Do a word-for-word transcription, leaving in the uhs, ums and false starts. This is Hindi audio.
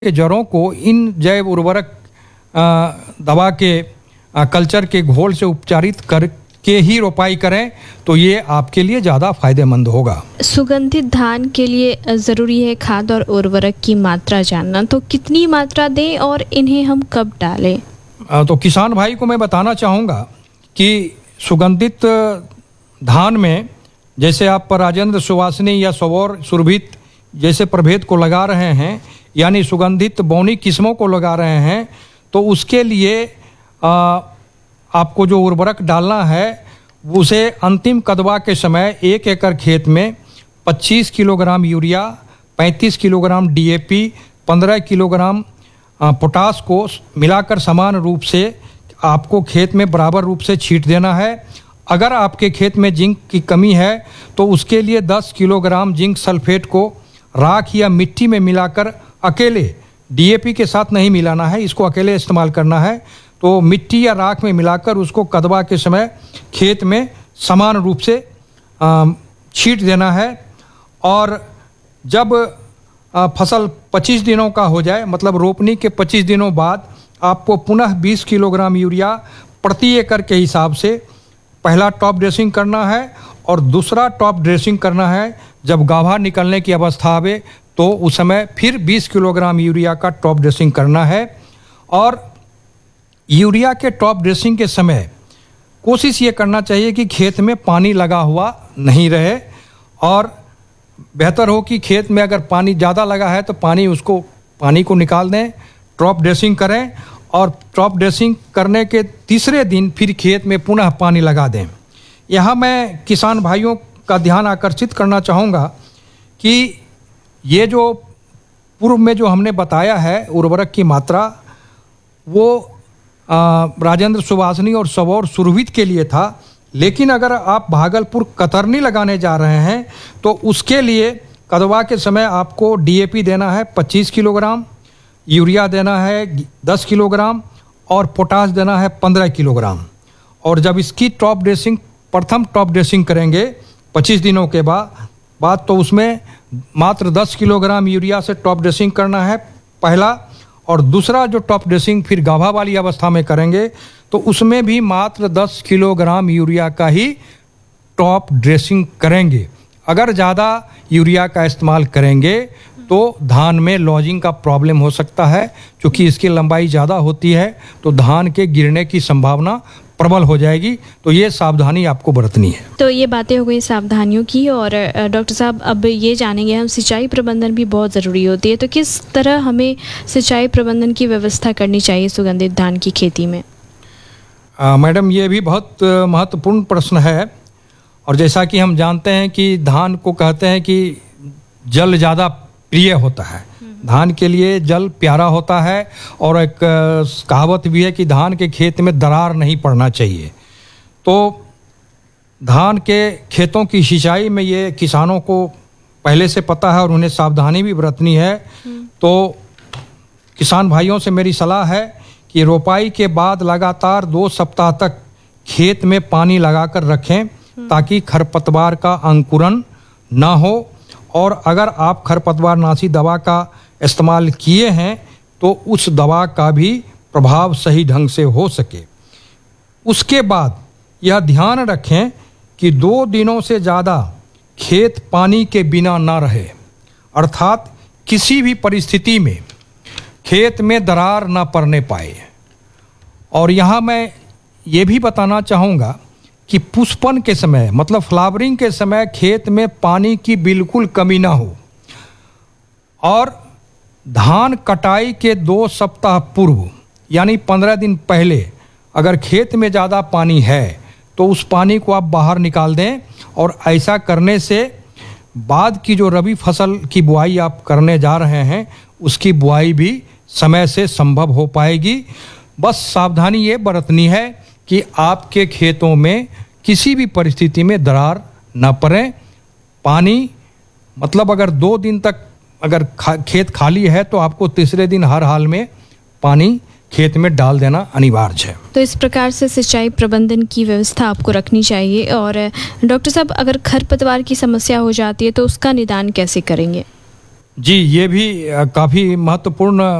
के जड़ों को इन जैव उर्वरक दवा के आ, कल्चर के घोल से उपचारित करके ही रोपाई करें तो ये आपके लिए ज़्यादा फायदेमंद होगा। सुगंधित धान के लिए ज़रूरी है खाद और उर्वरक की मात्रा जानना, तो कितनी मात्रा दें और इन्हें हम कब डालें? आ, तो किसान भाई को मैं बताना चाहूँगा कि सुगंधित धान में जैसे आप राजेंद्र सुवासनी या सौर सुरभित जैसे प्रभेद को लगा रहे हैं, यानी सुगंधित बौनी किस्मों को लगा रहे हैं, तो उसके लिए आ, आपको जो उर्वरक डालना है उसे अंतिम कदवा के समय एक एकड़ खेत में पच्चीस किलोग्राम यूरिया, पैंतीस किलोग्राम डीएपी, पंद्रह किलोग्राम पोटास को मिलाकर समान रूप से आपको खेत में बराबर रूप से छींट देना है। अगर आपके खेत में जिंक की कमी है तो उसके लिए दस किलोग्राम जिंक सल्फेट को राख या मिट्टी में मिलाकर अकेले, डीएपी के साथ नहीं मिलाना है, इसको अकेले इस्तेमाल करना है। तो मिट्टी या राख में मिलाकर उसको कदवा के समय खेत में समान रूप से छींट देना है। और जब आ, फसल पच्चीस दिनों का हो जाए, मतलब रोपनी के पच्चीस दिनों बाद आपको पुनः बीस किलोग्राम यूरिया प्रति एकड़ के हिसाब से पहला टॉप ड्रेसिंग करना है और दूसरा टॉप ड्रेसिंग करना है जब गाभा निकलने की अवस्था आवे तो उस समय फिर बीस किलोग्राम यूरिया का टॉप ड्रेसिंग करना है। और यूरिया के टॉप ड्रेसिंग के समय कोशिश ये करना चाहिए कि खेत में पानी लगा हुआ नहीं रहे, और बेहतर हो कि खेत में अगर पानी ज़्यादा लगा है तो पानी उसको पानी को निकाल दें, टॉप ड्रेसिंग करें और टॉप ड्रेसिंग करने के तीसरे दिन फिर खेत में पुनः पानी लगा दें। यहाँ मैं किसान भाइयों का ध्यान आकर्षित करना चाहूँगा कि ये जो पूर्व में जो हमने बताया है उर्वरक की मात्रा, वो आ, राजेंद्र सुवासनी और सौर सुरभित के लिए था, लेकिन अगर आप भागलपुर कतरनी लगाने जा रहे हैं तो उसके लिए कदवा के समय आपको डीएपी देना है पच्चीस किलोग्राम, यूरिया देना है दस किलोग्राम और पोटास देना है पंद्रह किलोग्राम। और जब इसकी टॉप ड्रेसिंग प्रथम टॉप ड्रेसिंग करेंगे पच्चीस दिनों के बाद बाद तो उसमें मात्र दस किलोग्राम यूरिया से टॉप ड्रेसिंग करना है पहला, और दूसरा जो टॉप ड्रेसिंग फिर गाभा वाली अवस्था में करेंगे तो उसमें भी मात्र दस किलोग्राम यूरिया का ही टॉप ड्रेसिंग करेंगे। अगर ज़्यादा यूरिया का इस्तेमाल करेंगे तो धान में लॉजिंग का प्रॉब्लम हो सकता है, क्योंकि इसकी लंबाई ज़्यादा होती है तो धान के गिरने की संभावना प्रबल हो जाएगी। तो ये सावधानी आपको बरतनी है। तो ये बातें हो गई सावधानियों की, और डॉक्टर साहब अब ये जानेंगे हम सिंचाई प्रबंधन भी बहुत ज़रूरी होती है, तो किस तरह हमें सिंचाई प्रबंधन की व्यवस्था करनी चाहिए सुगंधित धान की खेती में? आ, मैडम ये भी बहुत महत्वपूर्ण प्रश्न है। और जैसा कि हम जानते हैं कि धान को कहते हैं कि जल ज़्यादा प्रिय होता है, धान के लिए जल प्यारा होता है, और एक कहावत भी है कि धान के खेत में दरार नहीं पड़ना चाहिए। तो धान के खेतों की सिंचाई में ये किसानों को पहले से पता है और उन्हें सावधानी भी बरतनी है। तो किसान भाइयों से मेरी सलाह है कि रोपाई के बाद लगातार दो सप्ताह तक खेत में पानी लगाकर रखें ताकि खरपतवार का अंकुरन ना हो। और अगर आप खरपतवारनाशी दवा का इस्तेमाल किए हैं तो उस दवा का भी प्रभाव सही ढंग से हो सके। उसके बाद यह ध्यान रखें कि दो दिनों से ज़्यादा खेत पानी के बिना ना रहे, अर्थात किसी भी परिस्थिति में खेत में दरार ना पड़ने पाए। और यहाँ मैं ये भी बताना चाहूँगा कि पुष्पन के समय, मतलब फ्लावरिंग के समय खेत में पानी की बिल्कुल कमी ना हो। और धान कटाई के दो सप्ताह पूर्व यानी पंद्रह दिन पहले अगर खेत में ज़्यादा पानी है तो उस पानी को आप बाहर निकाल दें, और ऐसा करने से बाद की जो रबी फसल की बुआई आप करने जा रहे हैं उसकी बुआई भी समय से संभव हो पाएगी। बस सावधानी ये बरतनी है कि आपके खेतों में किसी भी परिस्थिति में दरार न पड़े। पानी मतलब अगर दो दिन तक अगर खा, खेत खाली है तो आपको तीसरे दिन हर हाल में पानी खेत में डाल देना अनिवार्य है। तो इस प्रकार से सिंचाई प्रबंधन की व्यवस्था आपको रखनी चाहिए। और डॉक्टर साहब, अगर खरपतवार की समस्या हो जाती है तो उसका निदान कैसे करेंगे? जी, ये भी अ, काफ़ी महत्वपूर्ण